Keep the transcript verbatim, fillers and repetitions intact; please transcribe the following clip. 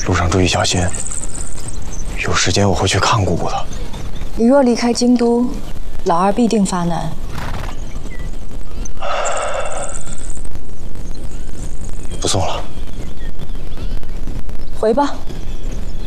路上注意小心。有时间我会去看姑姑的。 你若离开京都，老二必定发难。 不送了， 回吧。